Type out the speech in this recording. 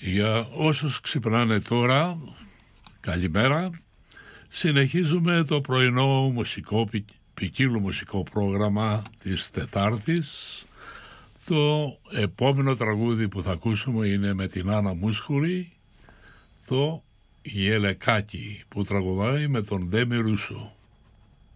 Για όσους ξυπνάνε τώρα, καλημέρα. Συνεχίζουμε το πρωινό ποικίλο μουσικό πρόγραμμα της Τετάρτης. Το επόμενο τραγούδι που θα ακούσουμε είναι με την Άννα Μούσχουρη, το Γελεκάκι, που τραγουδάει με τον Ντέμι Ρούσο.